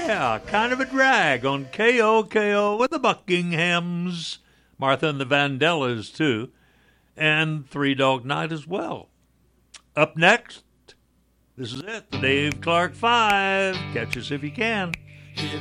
Yeah, kind of a drag on KOKO with the Buckinghams, Martha and the Vandellas, too, and Three Dog Night as well. Up next, this is it, the Dave Clark 5. Catch us if you can.